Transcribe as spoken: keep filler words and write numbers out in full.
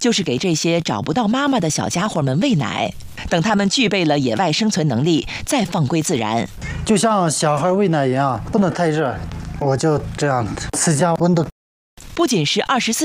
就是给这些找不到妈妈的小家伙们喂奶，等他们具备了野外生存能力，再放归自然。 就像小孩喂奶一样，不能太热，我就这样持家温度。 不仅是二十四